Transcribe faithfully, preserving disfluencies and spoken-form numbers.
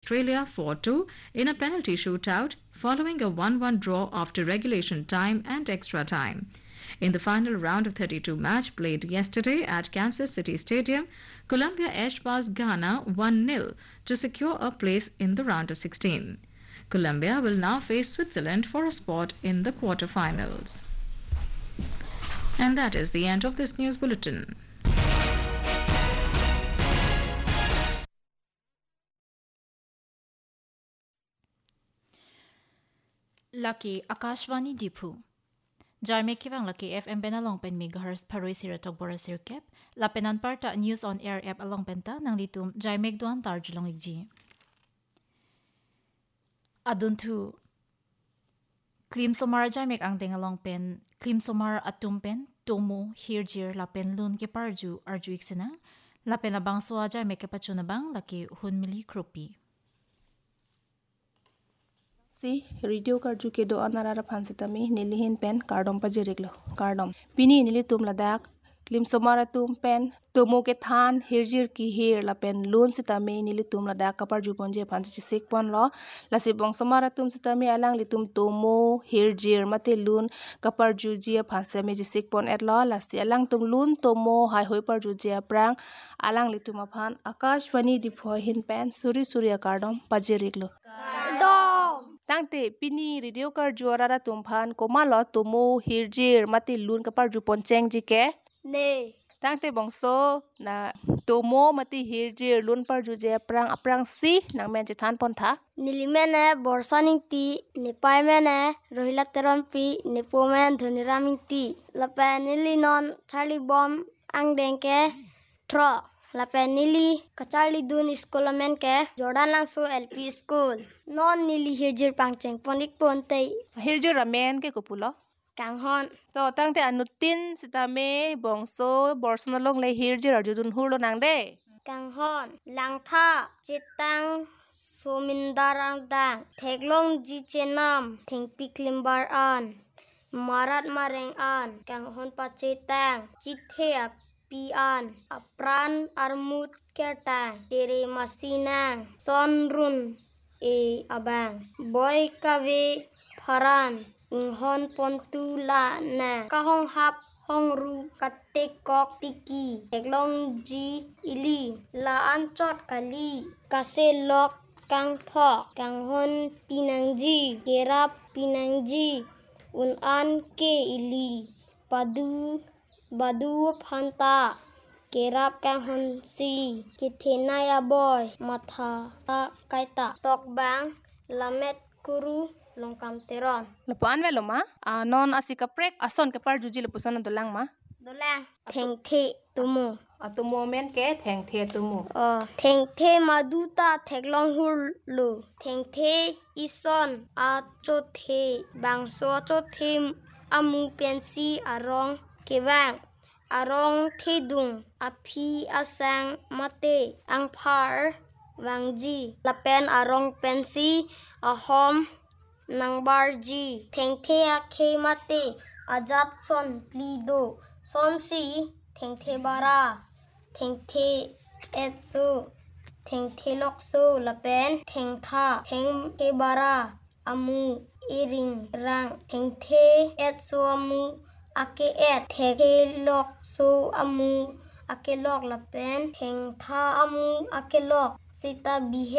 Australia four two in a penalty shootout following a one one draw after regulation time and extra time. In the final round of thirty-two match played yesterday at Kansas City Stadium, Colombia edged past Ghana one nil to secure a place in the round of sixteen. Colombia will now face Switzerland for a spot in the quarter-finals. And that is the end of this news bulletin. Lucky Akashvani Dipu Jarme Kivang Lucky F M Benalong Pen Megahertz Paroi Siratok Bora Sirkep Lapenan Parta News on Air app along Penta Nang Litum Jarme Duan Tarjulong Igji Aduntu Klim Somar Jarmek Ang Deng along Pen Klim Somar Atumpen Tomo Hirjir Lapen Lun Keparju Arju Iksena Lapen Labang Swa Jarme Kepachunabang Lucky Hun Mili Krupi Si radio karju ke do anarara phansitami nilihin pen kardom pajireklo kardom pini nili tum ladak lim somara tum pen tomo ke than hirjir ki hir la pen lon sitami nili tum ladak kapar ju ponje phansi sik pon lo lasi bong somara tum sitami alang litum tomo hirjir mate lun kapar ju jia phansami ji sik pon et lo lasi alang tum lun tomo hai hoi par ju jia prang alang litum aphan akashvani dipho hin pen suri surya kardom pajireklo kardom Tangte pini radio kar juara tumphan komalo tomo hirjir mati lun kapar jupon cheng jike ne Tangte bongso na tomo mati hirjir lun par juje prang aprang si nang men than pon tha nilimene borsaning ti nepai mene rohila teron pi nepomen dhoniraming ti lape nilinon charlie bom ang dengke tro lape nili kachali dun skolamen ke jordan langso L P school non nili hirjir pangcheng ponik pontei hirjir ramen ke kupulo kanghon to tangte anutin sitame bongso borsanalong le hirjir arjun hurlo nang de kanghon langtha chitang somindarang dang theglong ji chenam thengpi klimbar an marat mareng an kanghon pachetang chithea pian apran armut kertang tere masinang sonrun e abang boy kave pharan inghon pontula na kahong hap hong ru katte kok tiki eglong ji ili la anchot kali kase lok kang tho kang hon pinangji kerap pinangji un an ke ili padu badu phanta kerap kang hon si kithena ya boy matha ta kaita tok bang lamet kuru longkam teron lepan velo ma non asika prek ason ke par juji lepusan dolang ma dolang theng the tumu atumo men ke theng the tumu uh theng the maduta theglong hur lu theng the ison a cho the bang so cho the amu pensi arong kewang arong thedung api asang mate angphar wangji lapen arong pensi ahom nangbarji thengthe akhe mate ajat son plido sonsi thengthe bara thengthe etsu thengthe lokso lapen thengtha thengthe bara amu iring rang thengthe etsu amu ake et thengthe lokso amu ake lok lapen thengtha amu ake lok sita bihe